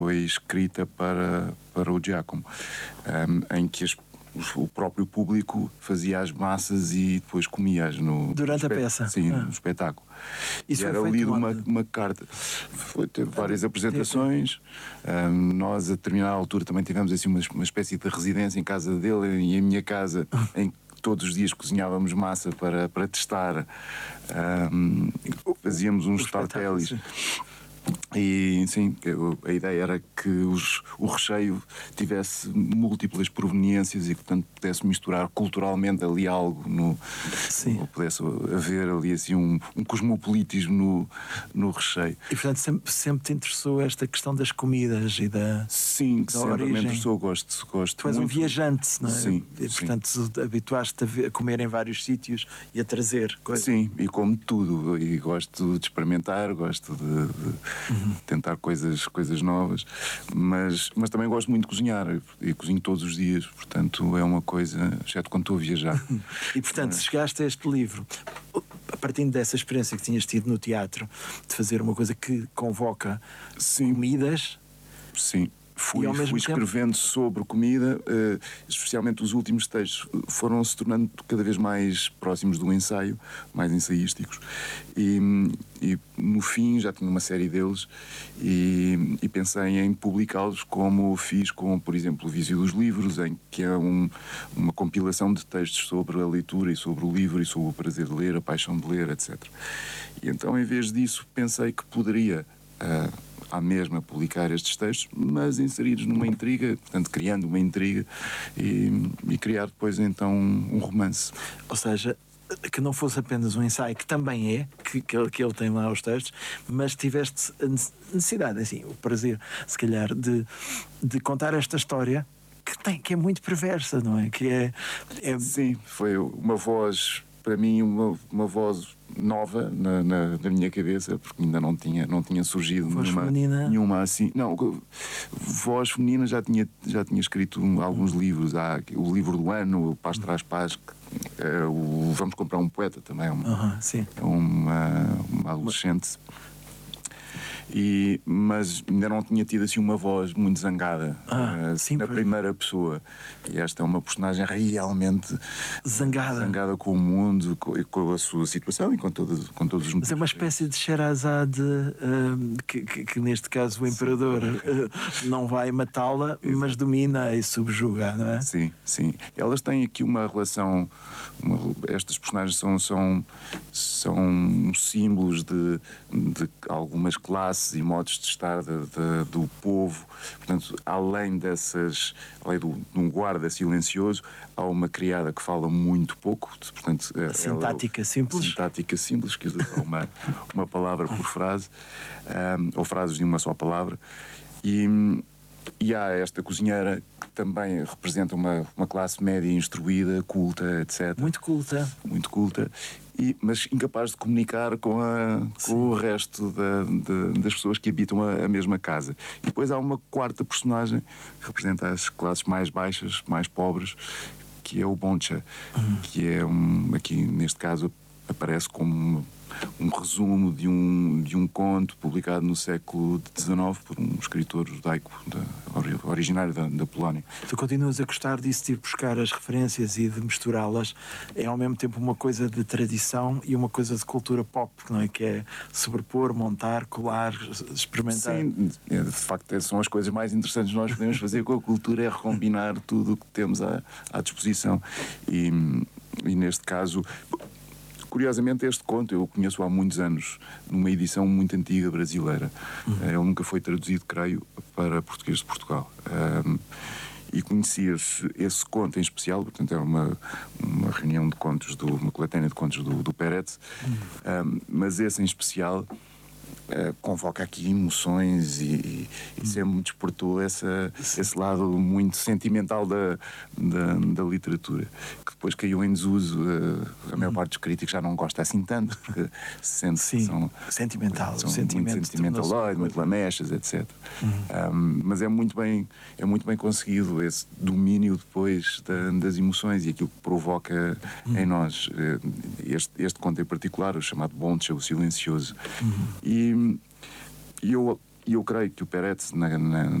foi escrita para o Giacomo, em que o próprio público fazia as massas e depois comia-as durante a peça? Sim, no espetáculo. Isso e era lido uma carta. Teve várias apresentações. Nós, a determinada altura, também tivemos assim uma espécie de residência em casa dele e em minha casa, em que todos os dias cozinhávamos massa para testar. Fazíamos uns tortellis. E sim, a ideia era que o recheio tivesse múltiplas proveniências e que, portanto, pudesse misturar culturalmente ali algo, ou pudesse haver ali assim um cosmopolitismo no recheio. E, portanto, sempre te interessou esta questão das comidas e da Sim, da sempre origem. me interessou, gosto Tu és muito. um viajante, não é? Sim, E, portanto, habituaste-te a comer em vários sítios e a trazer coisas. Sim, e como tudo, e gosto de experimentar, gosto de tentar coisas novas, mas também gosto muito de cozinhar e cozinho todos os dias, portanto é uma coisa, exceto quando estou a viajar. E, portanto, chegaste a este livro a partir dessa experiência que tinhas tido no teatro, de fazer uma coisa que convoca comidas. Sim. Fui mesmo escrevendo sobre comida, especialmente os últimos textos foram se tornando cada vez mais próximos do ensaio, mais ensaísticos, e no fim já tinha uma série deles e pensei em publicá-los, como fiz com, por exemplo, o Vício dos Livros, em que é uma compilação de textos sobre a leitura e sobre o livro e sobre o prazer de ler, a paixão de ler, etc. E então, em vez disso, pensei que poderia à mesma publicar estes textos, mas inseridos numa intriga, portanto criando uma intriga e criar depois então um romance. Ou seja, que não fosse apenas um ensaio, que também é, que ele tem lá os textos, mas tiveste a necessidade, assim, o prazer, se calhar, de contar esta história que é muito perversa, não é? Sim, foi uma voz, para mim, uma voz nova na minha cabeça, porque ainda não tinha surgido nenhuma assim. Não, voz feminina já tinha escrito alguns livros. Há o livro do ano, o Paz Traz Paz, o Vamos Comprar um Poeta também, é uma adolescente. Mas ainda não tinha tido assim uma voz muito zangada na primeira pessoa. E esta é uma personagem realmente zangada com o mundo, com a sua situação e com todos os motivos. Mas é uma espécie de Sherazade, que neste caso o imperador não vai matá-la, mas domina e subjuga, não é? Sim, sim. Elas têm aqui uma relação. Estas personagens são símbolos de algumas classes e modos de estar do povo. Portanto, além de um guarda silencioso, há uma criada que fala muito pouco, portanto, sintática simples, que usa uma palavra por frase, ou frases de uma só palavra, e há esta cozinheira que também representa uma classe média instruída, culta, etc. Muito culta, mas incapaz de comunicar com o resto das pessoas que habitam a mesma casa. E depois há uma quarta personagem que representa as classes mais baixas, mais pobres, que é o Boncha, que é aqui neste caso aparece como um resumo de um conto publicado no século XIX por um escritor judaico originário da Polónia. Tu continuas a gostar disso, de ir buscar as referências e de misturá-las. É ao mesmo tempo uma coisa de tradição e uma coisa de cultura pop, não é? Que é sobrepor, montar, colar, experimentar. Sim, de facto são as coisas mais interessantes que nós podemos fazer com a cultura, é recombinar tudo o que temos à disposição. E neste caso, curiosamente, este conto eu conheço há muitos anos, numa edição muito antiga brasileira. Ele nunca foi traduzido, creio, para português de Portugal. E conheci esse conto em especial, portanto é uma reunião de contos, uma coletânea de contos do Peretz, mas esse em especial convoca aqui emoções e sempre me despertou esse lado muito sentimental da literatura, que depois caiu em desuso. A maior parte dos críticos já não gosta assim tanto, porque se sente sentimental, são muito sentimentaloide, muito lamechas, etc. Mas é muito bem conseguido esse domínio depois das emoções e aquilo que provoca em nós. Este conto em particular, o chamado Boncha, o Silencioso. E eu E eu creio que o Peretz,